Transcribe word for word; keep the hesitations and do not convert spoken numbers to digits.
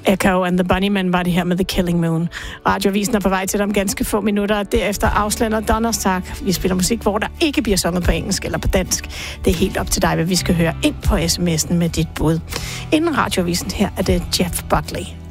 Echo and the Bunnymen var det her med The Killing Moon. Radioavisen er på vej til dig om ganske få minutter, og derefter afslander Donnerstag. Vi spiller musik, hvor der ikke bliver sunget på engelsk eller på dansk. Det er helt op til dig, hvad vi skal høre ind på sms'en med dit bud. Inden Radioavisen her er det Jeff Buckley.